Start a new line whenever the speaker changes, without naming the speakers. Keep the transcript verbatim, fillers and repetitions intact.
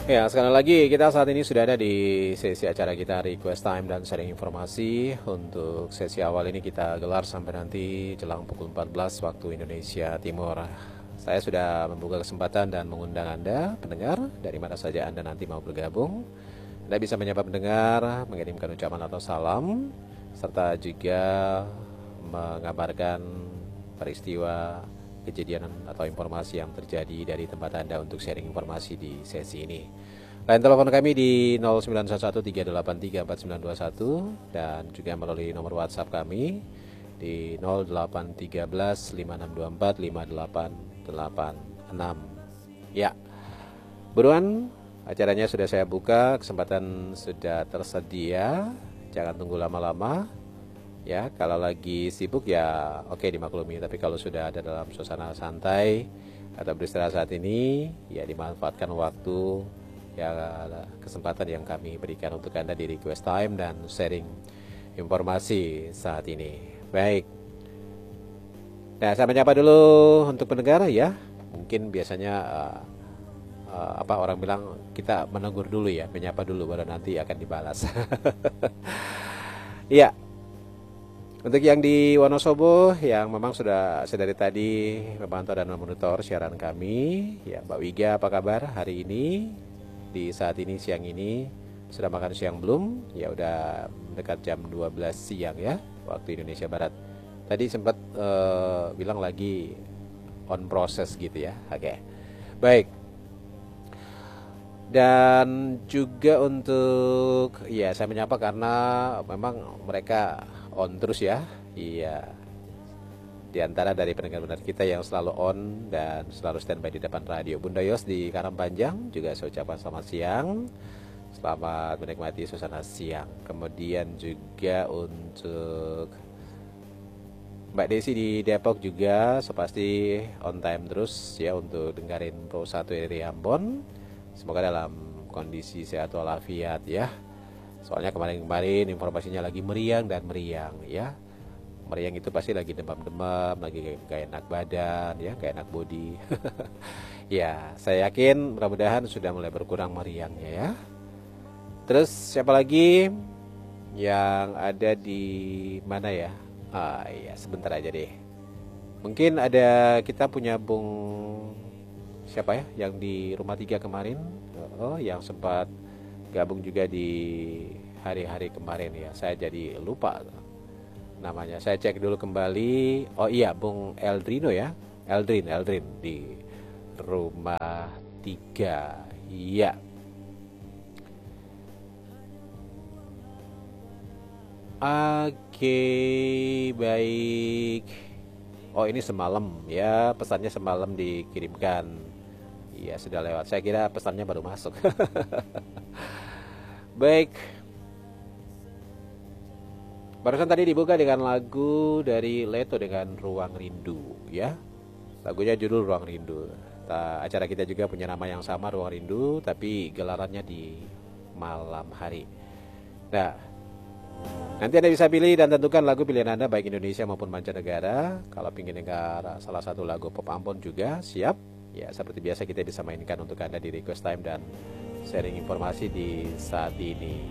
Ya, sekali lagi kita saat ini sudah ada di sesi acara kita Request Time dan sharing informasi. Untuk sesi awal ini kita gelar sampai nanti jelang pukul empat belas waktu Indonesia Timur. Saya sudah membuka kesempatan dan mengundang Anda, pendengar, dari mana saja Anda nanti mau bergabung. Anda bisa menyapa pendengar, mengirimkan ucapan atau salam, serta juga mengabarkan peristiwa, kejadian atau informasi yang terjadi dari tempat Anda untuk sharing informasi di sesi ini. Line telepon kami di nol sembilan satu satu tiga delapan tiga empat sembilan dua satu dan juga melalui nomor WhatsApp kami di nol delapan tiga belas lima enam dua empat lima delapan delapan enam. Ya, buruan, acaranya sudah saya buka, kesempatan sudah tersedia. Jangan tunggu lama-lama. Ya, kalau lagi sibuk ya oke dimaklumi, tapi kalau sudah ada dalam suasana santai atau beristirahat saat ini, ya dimanfaatkan waktu, ya kesempatan yang kami berikan untuk Anda di Request Time dan sharing informasi saat ini. Baik. Nah, saya menyapa dulu untuk pendengar ya. Mungkin biasanya uh, uh, apa orang bilang kita menegur dulu ya, menyapa dulu baru nanti akan dibalas. Iya. Untuk yang di Wonosobo yang memang sudah sedari tadi memantau dan memonitor siaran kami, ya Mbak Wiga apa kabar hari ini? Di saat ini siang ini sudah makan siang belum? Ya udah dekat jam dua belas siang ya waktu Indonesia Barat. Tadi sempat uh, bilang lagi on process gitu ya. Oke. Baik. Dan juga untuk ya saya menyapa karena memang mereka on terus ya. Iya. Di antara dari pendengar-pendengar kita yang selalu on dan selalu standby di depan radio. Bunda Yos di Karangpanjang juga saya ucapkan selamat siang. Selamat menikmati suasana siang. Kemudian juga untuk Mbak Desi di Depok juga sepasti on time terus ya untuk dengerin Pro satu dari Ambon. Semoga dalam kondisi sehat walafiat ya. Soalnya kemarin-kemarin informasinya lagi meriang dan meriang ya. Meriang itu pasti lagi demam-demam, lagi gak enak badan ya, gak enak body. Ya, saya yakin mudah-mudahan sudah mulai berkurang meriangnya ya. Terus siapa lagi yang ada di mana ya? Ah iya, sebentar aja deh. Mungkin ada kita punya Bung siapa ya yang di Rumah Tiga kemarin, oh yang sempat gabung juga di hari-hari kemarin ya. Saya jadi lupa namanya. Saya cek dulu kembali. Oh iya, Bung Eldrino ya. Eldrin, Eldrin di Rumah Tiga. Iya. Oke, baik. Oh ini semalam ya, pesannya semalam dikirimkan. Iya sudah lewat. Saya kira pesannya baru masuk. Baik. Barusan tadi dibuka dengan lagu dari Leto dengan Ruang Rindu ya. Lagunya judul Ruang Rindu. Nah, acara kita juga punya nama yang sama Ruang Rindu, tapi gelarannya di malam hari. Nah, nanti Anda bisa pilih dan tentukan lagu pilihan Anda baik Indonesia maupun mancanegara. Kalau ingin dengar salah satu lagu pop Ambon juga siap. Ya seperti biasa kita bisa mainkan untuk Anda di Request Time dan sharing informasi di saat ini.